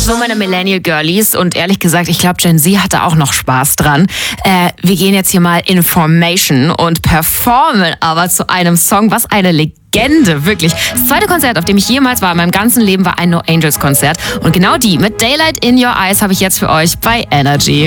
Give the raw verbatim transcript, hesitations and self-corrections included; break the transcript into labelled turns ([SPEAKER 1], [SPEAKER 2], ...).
[SPEAKER 1] So, meine Millennial Girlies, und ehrlich gesagt, ich glaube, Gen Z hatte auch noch Spaß dran. Äh, wir gehen jetzt hier mal in Formation und performen aber zu einem Song, was eine Legende, wirklich. Das zweite Konzert, auf dem ich jemals war in meinem ganzen Leben, war ein No Angels Konzert. Und genau die mit Daylight in Your Eyes habe ich jetzt für euch bei Energy.